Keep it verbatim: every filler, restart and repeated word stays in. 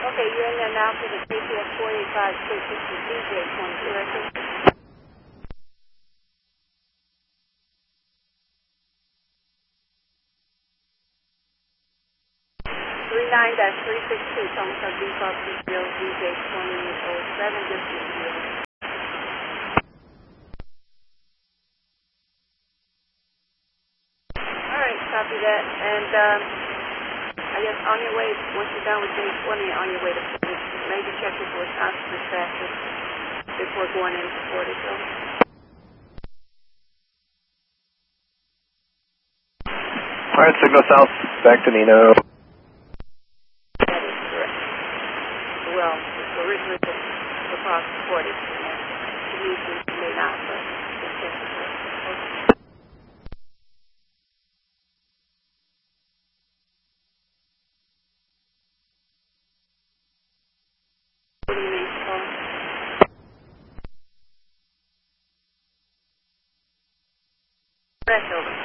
Okay, you're in there now for the K P F four eight five six. This is D J twenty-two. three nine dash three six two, Thomas Hub Default Studio, D J twenty oh seven, this is you. Alright, copy that. And um, I guess on your way, once you're done with J twenty, on your way to forty, maybe check with Wisconsin traffic before going into forty. So. Alright, signal south, back to Nino. Well, it's originally across forty. Usually may not, but it's different. What do you mean, Paul? Fresh over.